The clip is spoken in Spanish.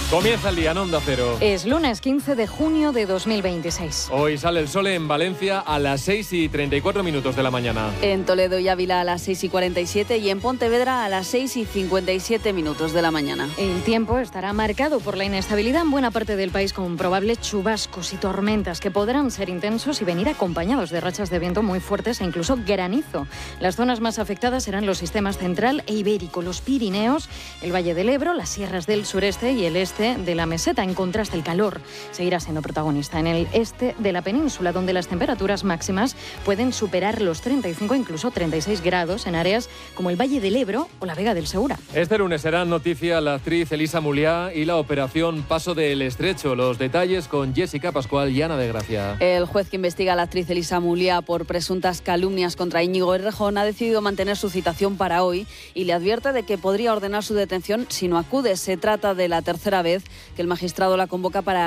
Comienza el día en Onda Cero. Es lunes 15 de junio de 2026. Hoy sale el sol en Valencia a las 6:34 de la mañana. En Toledo y Ávila a las 6:47 y en Pontevedra a las 6:57 de la mañana. El tiempo estará marcado por la inestabilidad en buena parte del país, con probables chubascos y tormentas que podrán ser intensos y venir acompañados de rachas de viento muy fuertes e incluso granizo. Las zonas más afectadas serán los sistemas central e ibérico, los Pirineos, el Valle del Ebro, las sierras del sureste y el este de la meseta. En contraste, el calor seguirá siendo protagonista en el este de la península, donde las temperaturas máximas pueden superar los 35, incluso 36 grados en áreas como el Valle del Ebro o la Vega del Segura. Este lunes será noticia la actriz Elisa Muliá y la operación Paso del Estrecho. Los detalles con Jessica Pascual y Ana de Gracia. El juez que investiga a la actriz Elisa Muliá por presuntas calumnias contra Íñigo Errejón ha decidido mantener su citación para hoy y le advierte de que podría ordenar su detención si no acude. Se trata de la tercera vez que el magistrado la convoca para